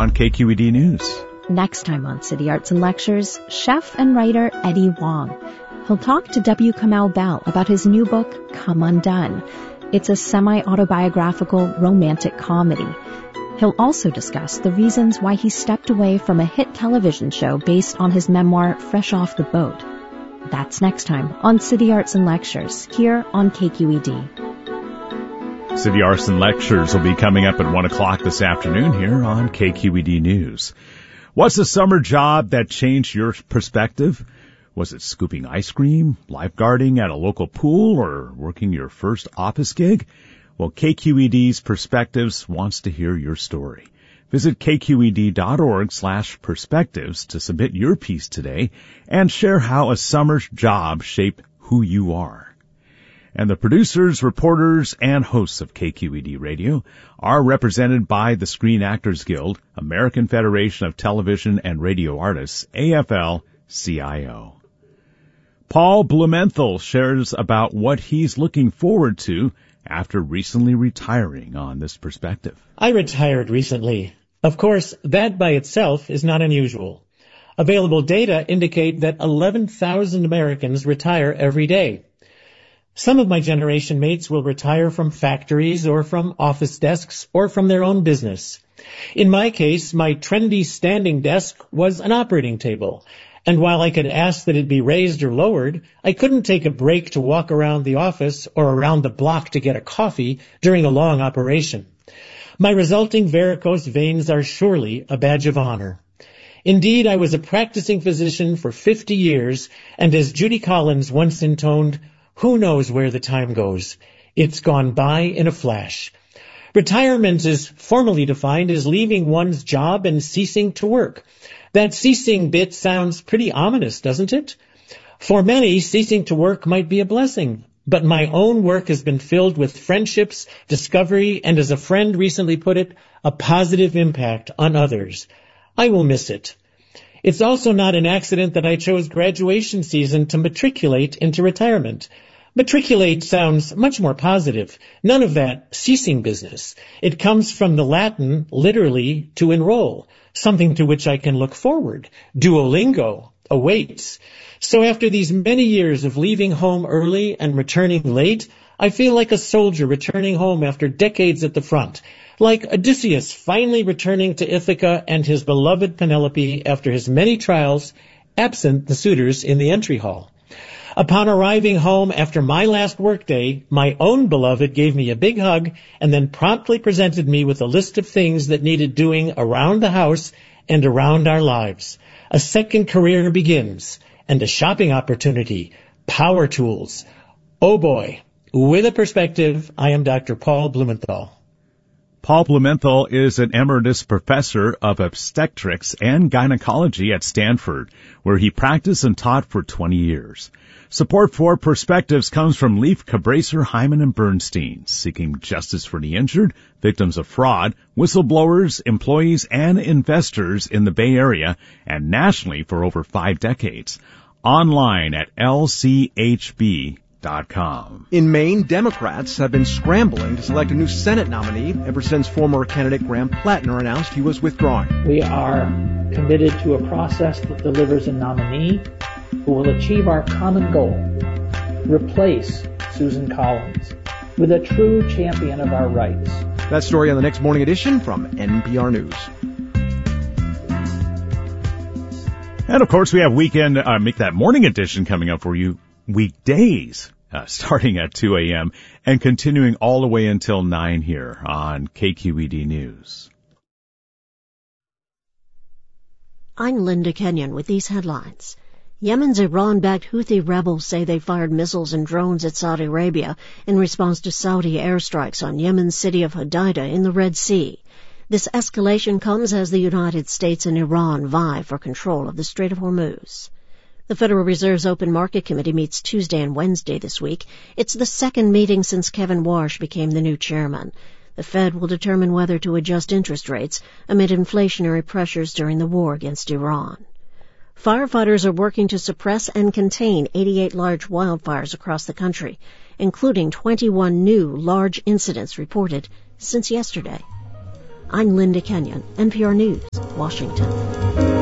on KQED News. Next time on City Arts and Lectures, chef and writer Eddie Wong. He'll talk to W. Kamau Bell about his new book, Come Undone. It's a semi-autobiographical romantic comedy. He'll also discuss the reasons why he stepped away from a hit television show based on his memoir, Fresh Off the Boat. That's next time on City Arts and Lectures, here on KQED. City Arts and Lectures will be coming up at 1 o'clock this afternoon here on KQED News. What's a summer job that changed your perspective? Was it scooping ice cream, lifeguarding at a local pool, or working your first office gig? Well, KQED's Perspectives wants to hear your story. Visit kqed.org/perspectives to submit your piece today and share how a summer job shaped who you are. And the producers, reporters, and hosts of KQED Radio are represented by the Screen Actors Guild, American Federation of Television and Radio Artists, AFL-CIO. Paul Blumenthal shares about what he's looking forward to after recently retiring on this perspective. I retired recently. Of course, that by itself is not unusual. Available data indicate that 11,000 Americans retire every day. Some of my generation mates will retire from factories or from office desks or from their own business. In my case, my trendy standing desk was an operating table, and while I could ask that it be raised or lowered, I couldn't take a break to walk around the office or around the block to get a coffee during a long operation. My resulting varicose veins are surely a badge of honor. Indeed, I was a practicing physician for 50 years, and as Judy Collins once intoned, who knows where the time goes? It's gone by in a flash. Retirement is formally defined as leaving one's job and ceasing to work. That ceasing bit sounds pretty ominous, doesn't it? For many, ceasing to work might be a blessing, but my own work has been filled with friendships, discovery, and as a friend recently put it, a positive impact on others. I will miss it. It's also not an accident that I chose graduation season to matriculate into retirement. Matriculate sounds much more positive. None of that ceasing business. It comes from the Latin, literally, to enroll, something to which I can look forward. Duolingo awaits. So after these many years of leaving home early and returning late, I feel like a soldier returning home after decades at the front. Like Odysseus finally returning to Ithaca and his beloved Penelope after his many trials, absent the suitors in the entry hall. Upon arriving home after my last workday, my own beloved gave me a big hug and then promptly presented me with a list of things that needed doing around the house and around our lives. A second career begins, and a shopping opportunity, power tools. Oh boy, with a perspective, I am Dr. Paul Blumenthal. Paul Blumenthal is an emeritus professor of obstetrics and gynecology at Stanford, where he practiced and taught for 20 years. Support for Perspectives comes from Leif, Cabraser, Hyman, and Bernstein, seeking justice for the injured, victims of fraud, whistleblowers, employees, and investors in the Bay Area and nationally for over 5 decades. Online at lchb.com. In Maine, Democrats have been scrambling to select a new Senate nominee ever since former candidate Graham Plattner announced he was withdrawing. We are committed to a process that delivers a nominee who will achieve our common goal, replace Susan Collins with a true champion of our rights. That story on the next morning edition from NPR News. And of course, we have Make That Morning Edition coming up for you weekdays, starting at 2 a.m. and continuing all the way until 9 here on KQED News. I'm Linda Kenyon with these headlines. Yemen's Iran-backed Houthi rebels say they fired missiles and drones at Saudi Arabia in response to Saudi airstrikes on Yemen's city of Hodeidah in the Red Sea. This escalation comes as the United States and Iran vie for control of the Strait of Hormuz. The Federal Reserve's Open Market Committee meets Tuesday and Wednesday this week. It's the second meeting since Kevin Warsh became the new chairman. The Fed will determine whether to adjust interest rates amid inflationary pressures during the war against Iran. Firefighters are working to suppress and contain 88 large wildfires across the country, including 21 new large incidents reported since yesterday. I'm Linda Kenyon, NPR News, Washington.